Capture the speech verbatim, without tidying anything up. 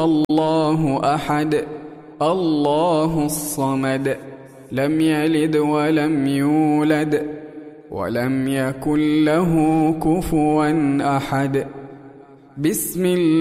الله أحد الله الصمد لم يلد ولم يولد ولم يكن له كفوا أحد. بسم الله